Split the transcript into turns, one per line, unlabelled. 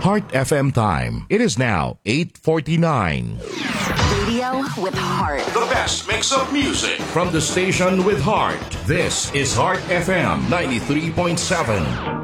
Heart FM time. It is now 8:49.
Radio with heart.
The best mix of music from the station with heart. This is Heart FM 93.7.